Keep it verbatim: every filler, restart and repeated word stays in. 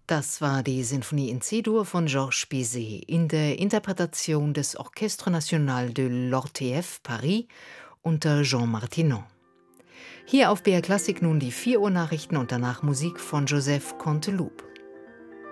Das war die Sinfonie in C-Dur von Georges Bizet in der Interpretation des Orchestre National de l'O R T F Paris unter Jean Martineau. Hier auf B R Klassik nun die vier Uhr Nachrichten und danach Musik von Joseph Canteloup.